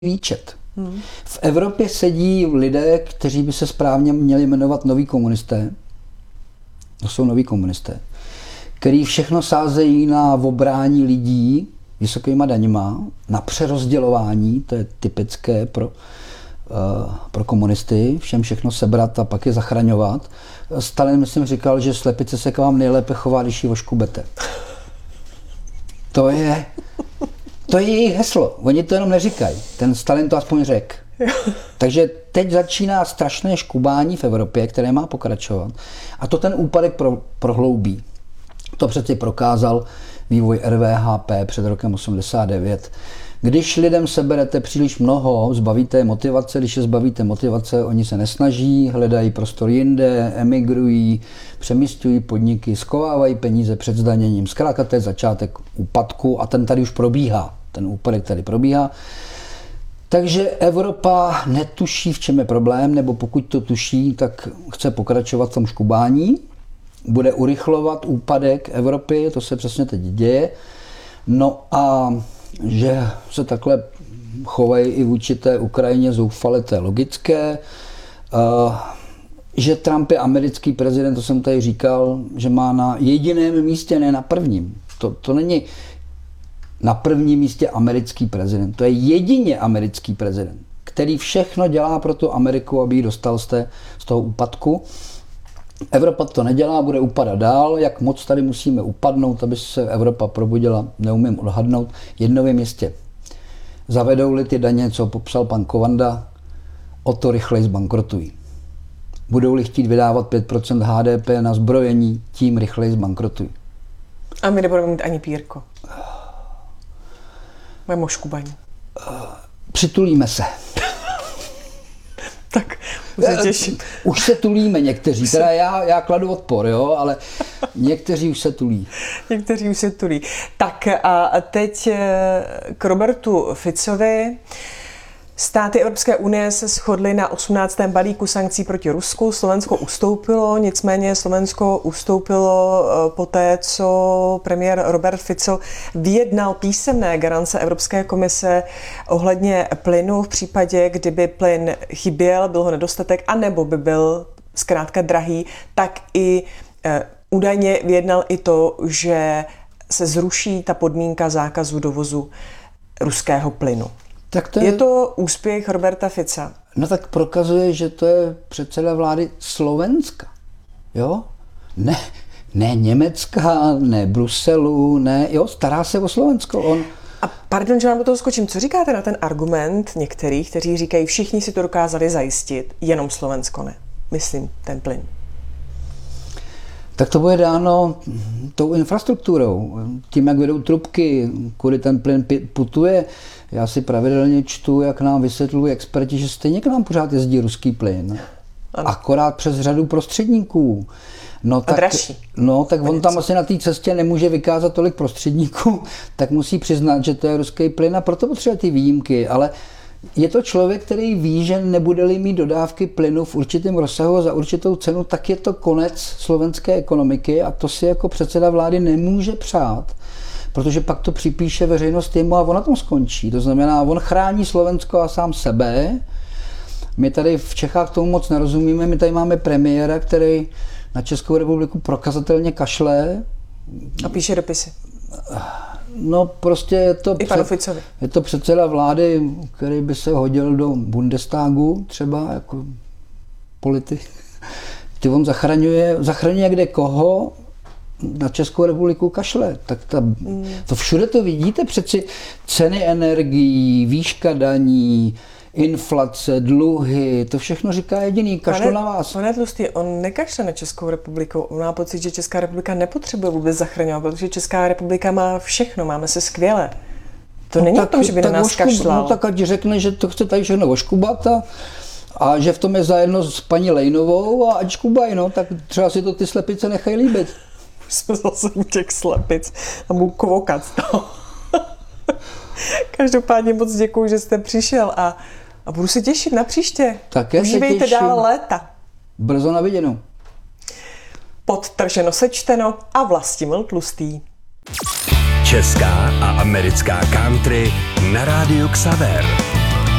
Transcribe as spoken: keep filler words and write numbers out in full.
výčet. Hmm. V Evropě sedí lidé, kteří by se správně měli jmenovat noví komunisté. To jsou noví komunisté, který všechno sázejí na obrání lidí vysokýma daněma, na přerozdělování, to je typické pro, uh, pro komunisty, všem všechno sebrat a pak je zachraňovat. Stalin, myslím, říkal, že slepice se k vám nejlépe chová, když ji oškubete. To je, to je jejich heslo. Oni to jenom neříkají. Ten Stalin to aspoň řekl. Takže teď začíná strašné škubání v Evropě, které má pokračovat. A to ten úpadek pro, prohloubí. To přeci prokázal vývoj R V H P před rokem osmdesát devět. Když lidem seberete příliš mnoho, zbavíte je motivace, když je zbavíte motivace, oni se nesnaží, hledají prostor jinde, emigrují, přemísťují podniky, schovávají peníze před zdaněním. Zkrátka to je začátek úpadku a ten tady už probíhá. Ten úpadek tady probíhá. Takže Evropa netuší, v čem je problém, nebo pokud to tuší, tak chce pokračovat v tom škubání, bude urychlovat úpadek Evropy, to se přesně teď děje. No a že se takhle chovají i vůči té Ukrajině zoufale, to je logické. Uh, že Trump je americký prezident, to jsem tady říkal, že má na jediném místě, ne na prvním. To, to není na prvním místě americký prezident. To je jedině americký prezident, který všechno dělá pro tu Ameriku, aby ji dostal z, té, z toho úpadku. Evropa to nedělá, bude upadat dál. Jak moc tady musíme upadnout, aby se Evropa probudila, neumím odhadnout. Jedno je městě. Zavedou-li ty daně, co popsal pan Kovanda, o to rychleji zbankrotují. Budou-li chtít vydávat pět procent H D P na zbrojení, tím rychleji zbankrotují. A my nebudeme mít ani pírko. Budeme škubaní. Přitulíme se. Tak, už se těším. Už se tulíme někteří, teda já, já kladu odpor, jo, ale někteří už se tulí. Někteří už se tulí. Tak a teď k Robertu Ficovi. Státy Evropské unie se shodly na osmnáctém balíku sankcí proti Rusku. Slovensko ustoupilo, nicméně Slovensko ustoupilo poté, co premiér Robert Fico vyjednal písemné garance Evropské komise ohledně plynu v případě, kdyby plyn chyběl, byl ho nedostatek, anebo by byl zkrátka drahý, tak i e, údajně vyjednal i to, že se zruší ta podmínka zákazu dovozu ruského plynu. Tak to je... je to úspěch Roberta Fica? No tak prokazuje, že to je předseda vlády Slovenska. Jo? Ne, ne Německa, ne Bruselu, ne, jo, stará se o Slovensko. On... A pardon, že vám do toho skočím. Co říkáte na ten argument některých, kteří říkají, všichni si to dokázali zajistit, jenom Slovensko ne? Myslím, ten plyn. Tak to bude dáno tou infrastrukturou, tím, jak vedou trubky, kudy ten plyn putuje. Já si pravidelně čtu, jak nám vysvětlují experti, že stejně k nám pořád jezdí ruský plyn. Ano. Akorát přes řadu prostředníků. No tak, a dražší. No tak on tam asi na té cestě nemůže vykázat tolik prostředníků, tak musí přiznat, že to je ruský plyn a proto potřebuje ty výjimky. Ale je to člověk, který ví, že nebude-li mít dodávky plynu v určitém rozsahu a za určitou cenu, tak je to konec slovenské ekonomiky a to si jako předseda vlády nemůže přát, protože pak to připíše veřejnost jemu a on na tom skončí. To znamená, on chrání Slovensko a sám sebe. My tady v Čechách tomu moc nerozumíme. My tady máme premiéra, který na Českou republiku prokazatelně kašle. A píše dopisy. No prostě je to, před, je to předseda vlády, který by se hodil do Bundestagu třeba jako politik. Ty on zachraňuje, zachraňuje kde koho, na Českou republiku kašle. Tak ta, mm. to všude to vidíte, přeci ceny energií, výška daní, inflace, dluhy, to všechno říká jediný, kašlu pane, na vás. Pane Tlustý, on nekašle na Českou republiku, on má pocit, že Česká republika nepotřebuje vůbec zachraňovat, protože Česká republika má všechno, máme se skvěle. To no není tak, o tom, že by na nás oškub, kašlal. No tak ať řekne, že to chce tady všechno oškubat a, a že v tom je zajedno s paní Lejnovou a ať škubají, no, tak třeba si to ty slepice nechají líbit. Už jsme zase u těch slepic a budu kvokat z toho. Každopádně moc děkuju, že jste přišel a A budu se těšit na příště. Také užívejte dál léta. Brzo na viděnou. Podtrženo sečteno a Vlastimil Tlustý. Česká a americká country na rádiu Xaver.